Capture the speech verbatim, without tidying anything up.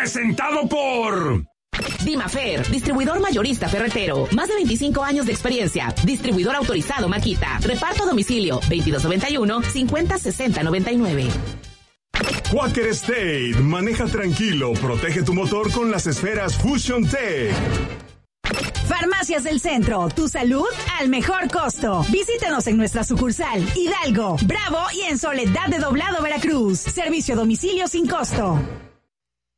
presentado por... Dimafer, distribuidor mayorista ferretero. Más de veinticinco años de experiencia. Distribuidor autorizado Makita. Reparto a domicilio veintidós noventa y uno, cincuenta sesenta noventa y nueve. Quaker State. Maneja tranquilo. Protege tu motor con las esferas Fusion Tech. Farmacias del Centro, tu salud al mejor costo. Visítanos en nuestra sucursal Hidalgo, Bravo y en Soledad de Doblado, Veracruz. Servicio a domicilio sin costo.